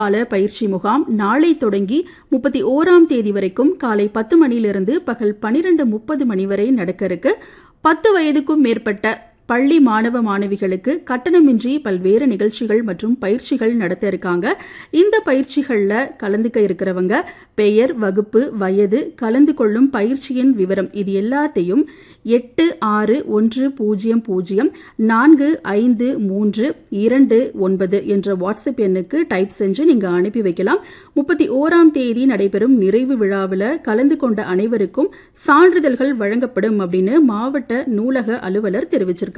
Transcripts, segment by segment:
கால பயிற்சி முகாம் நாளை தொடங்கி 31ஆம் தேதி வரைக்கும் காலை 10 மணியிலிருந்து பகல் 12:30 மணி வரை நடக்க இருக்கு. 10 வயதுக்கும் மேற்பட்ட பள்ளி மாணவ மாணவிகளுக்கு கட்டணமின்றி பல்வேறு நிகழ்ச்சிகள் மற்றும் பயிற்சிகள் நடத்த இருக்காங்க. இந்த பயிற்சிகளில் கலந்துக்க இருக்கிறவங்க பெயர், வகுப்பு, வயது, கலந்து கொள்ளும் பயிற்சியின் விவரம் இது எல்லாத்தையும் 8610045329 என்ற வாட்ஸ்அப் எண்ணுக்கு டைப் செஞ்சு நீங்க அனுப்பி வைக்கலாம். 31ஆம் தேதி நடைபெறும் நிறைவு விழாவில் கலந்து கொண்ட அனைவருக்கும் சான்றிதழ்கள் வழங்கப்படும் அப்படின்னு மாவட்ட நூலக அலுவலர் தெரிவிச்சிருக்காங்க.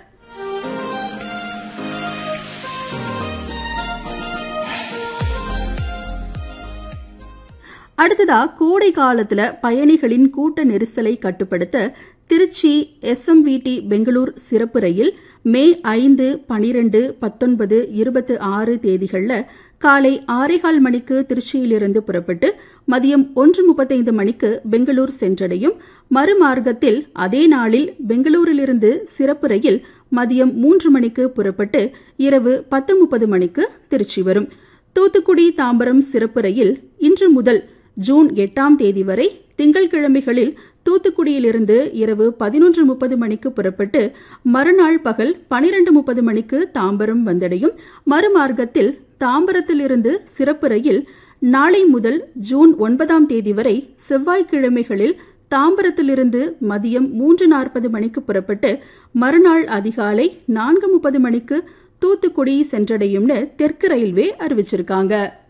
அடுத்ததா கோடை காலத்துல பயணிகளின் கூட்ட நெரிசலை கட்டுப்படுத்த திருச்சி SMVT பெங்களூர் சிறப்பு ரயில் மே 5, 12, 19, 26 தேதிகளில் காலை 6:15 மணிக்கு திருச்சியிலிருந்து புறப்பட்டு மதியம் 1:35 மணிக்கு பெங்களூர் சென்றடையும். மறுமார்க்கத்தில் அதே நாளில் பெங்களூரிலிருந்து சிறப்பு ரயில் மதியம் 3 மணிக்கு புறப்பட்டு இரவு 10:30 மணிக்கு திருச்சி வரும். தூத்துக்குடி தாம்பரம் சிறப்பு ரயில் இன்று முதல் ஜூன் 8ஆம் தேதி வரை திங்கட்கிழமைகளில் தூத்துக்குடியிலிருந்து இரவு 11:30 மணிக்கு புறப்பட்டு மறுநாள் பகல் 12:30 மணிக்கு தாம்பரம் வந்தடையும். மறுமார்க்கத்தில் தாம்பரத்திலிருந்து சிறப்பு ரயில் நாளை முதல் ஜூன் 9ஆம் தேதி வரை செவ்வாய்க்கிழமைகளில் தாம்பரத்திலிருந்து மதியம் 3:40 மணிக்கு புறப்பட்டு மறுநாள் அதிகாலை 4:30 மணிக்கு தூத்துக்குடி சென்றடையும்னு தெற்கு ரயில்வே அறிவிச்சிருக்காங்க.